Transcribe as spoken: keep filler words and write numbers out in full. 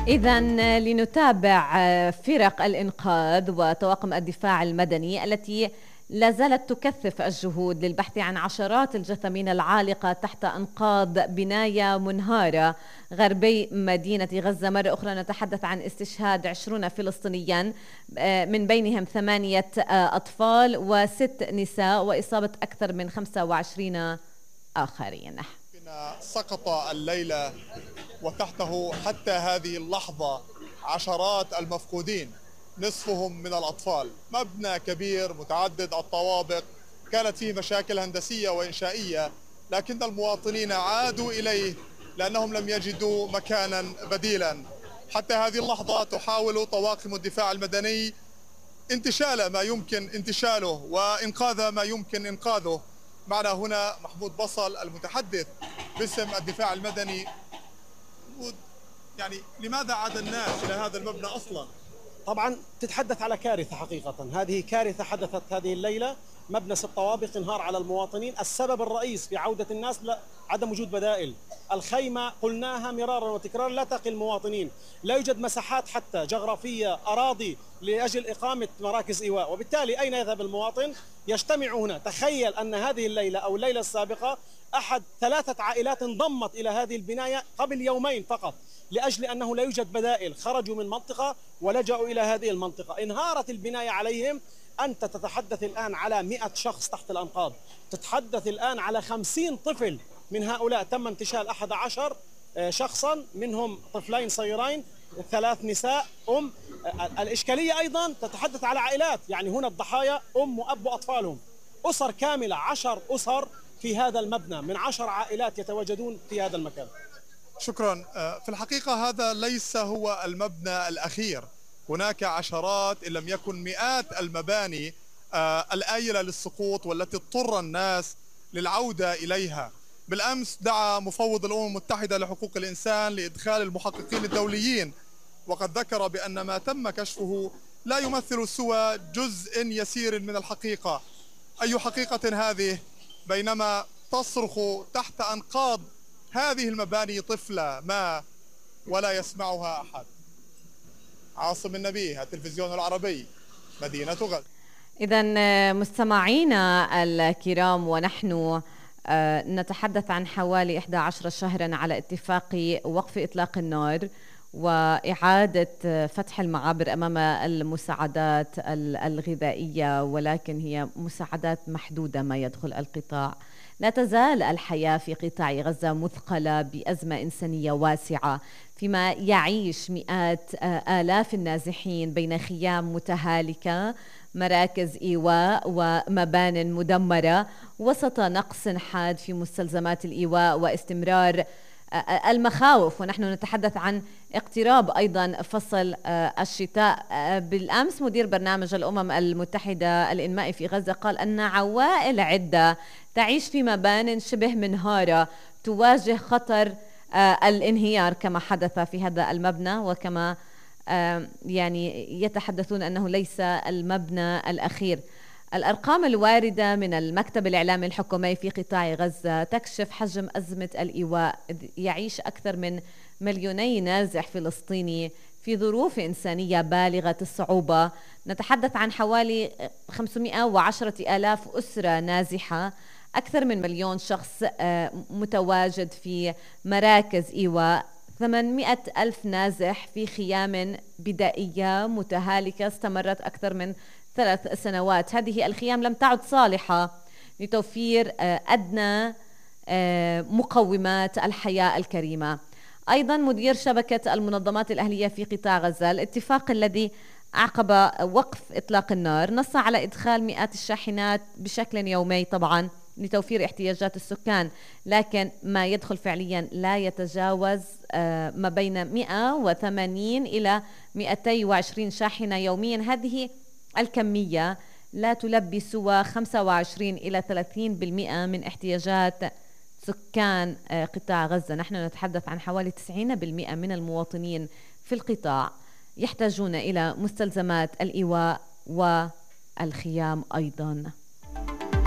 إذا لنتابع فرق الإنقاذ وطواقم الدفاع المدني التي لا زالت تكثف الجهود للبحث عن عشرات الجثامين العالقة تحت أنقاض بناية منهارة غربي مدينة غزة. مرة أخرى نتحدث عن استشهاد عشرين فلسطينيا من بينهم ثمانية أطفال وست نساء وإصابة أكثر من خمسة وعشرين آخرين. سقط الليلة وتحته حتى هذه اللحظة عشرات المفقودين، نصفهم من الأطفال. مبنى كبير متعدد الطوابق كانت فيه مشاكل هندسية وإنشائية، لكن المواطنين عادوا إليه لأنهم لم يجدوا مكانا بديلا. حتى هذه اللحظة تحاول طواقم الدفاع المدني انتشال ما يمكن انتشاله وإنقاذ ما يمكن إنقاذه. معنا هنا محمود بصل المتحدث باسم الدفاع المدني. يعني لماذا عاد الناس إلى هذا المبنى أصلا؟ طبعا تتحدث على كارثة حقيقة، هذه كارثة حدثت هذه الليلة. مبنى ست طوابق انهار على المواطنين. السبب الرئيس في عودة الناس لا عدم وجود بدائل. الخيمة قلناها مرارا وتكرارا لا تقي المواطنين، لا يوجد مساحات حتى جغرافية أراضي لأجل إقامة مراكز إيواء، وبالتالي أين يذهب المواطن؟ يجتمع هنا. تخيل أن هذه الليلة أو الليلة السابقة أحد ثلاثة عائلات انضمت إلى هذه البناية قبل يومين فقط لأجل أنه لا يوجد بدائل، خرجوا من منطقة ولجأوا إلى هذه المنطقة. انهارت البناية عليهم. أنت تتحدث الآن على مئة شخص تحت الأنقاض، تتحدث الآن على خمسين طفل. من هؤلاء تم انتشال أحد عشر شخصا، منهم طفلين صغيرين، ثلاث نساء، أم. الإشكالية أيضا تتحدث على عائلات، يعني هنا الضحايا أم وأب وأطفالهم، أسر كاملة، عشر أسر في هذا المبنى من عشر عائلات يتواجدون في هذا المكان. شكرا. في الحقيقة هذا ليس هو المبنى الأخير، هناك عشرات إن لم يكن مئات المباني الآيلة للسقوط والتي اضطر الناس للعودة إليها. بالأمس دعا مفوض الأمم المتحدة لحقوق الإنسان لإدخال المحققين الدوليين، وقد ذكر بأن ما تم كشفه لا يمثل سوى جزء يسير من الحقيقة. أي حقيقة هذه بينما تصرخ تحت أنقاض هذه المباني طفلة ما ولا يسمعها أحد؟ عاصم النبيه، التلفزيون العربي، مدينة غزة. إذن مستمعينا الكرام، ونحن نتحدث عن حوالي إحدى عشرة شهرا على اتفاق وقف إطلاق النار وإعادة فتح المعابر أمام المساعدات الغذائية، ولكن هي مساعدات محدودة ما يدخل القطاع. لا تزال الحياة في قطاع غزة مثقلة بأزمة إنسانية واسعة، فيما يعيش مئات آلاف النازحين بين خيام متهالكة، مراكز إيواء ومبان مدمرة، وسط نقص حاد في مستلزمات الإيواء واستمرار المخاوف. ونحن نتحدث عن اقتراب أيضا فصل الشتاء. بالأمس مدير برنامج الأمم المتحدة الإنمائي في غزة قال أن عوائل عدة تعيش في مبان شبه منهارة تواجه خطر الانهيار كما حدث في هذا المبنى، وكما يعني يتحدثون أنه ليس المبنى الأخير. الأرقام الواردة من المكتب الإعلامي الحكومي في قطاع غزة تكشف حجم أزمة الإيواء. يعيش أكثر من مليوني نازح فلسطيني في ظروف إنسانية بالغة الصعوبة. نتحدث عن حوالي خمسمئة وعشرة آلاف أسرة نازحة، أكثر من مليون شخص متواجد في مراكز إيواء، ثمانمئة ألف نازح في خيام بدائية متهالكة استمرت أكثر من ثلاث سنوات. هذه الخيام لم تعد صالحة لتوفير أدنى مقومات الحياة الكريمة. أيضا مدير شبكة المنظمات الأهلية في قطاع غزة، الاتفاق الذي أعقب وقف إطلاق النار نص على إدخال مئات الشاحنات بشكل يومي طبعا لتوفير احتياجات السكان، لكن ما يدخل فعليا لا يتجاوز ما بين مئة وثمانين إلى مئتين وعشرين شاحنة يوميا. هذه الكمية لا تلبي سوى خمسة وعشرين إلى ثلاثين بالمئة من احتياجات سكان قطاع غزة. نحن نتحدث عن حوالي تسعين بالمئة من المواطنين في القطاع يحتاجون إلى مستلزمات الإيواء والخيام أيضاً.